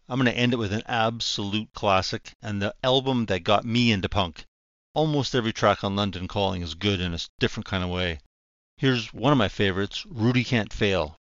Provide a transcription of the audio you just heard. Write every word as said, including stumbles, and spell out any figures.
I'm going to end it with an absolute classic and the album that got me into punk. Almost every track on London Calling is good in a different kind of way. Here's one of my favorites, Rudy Can't Fail.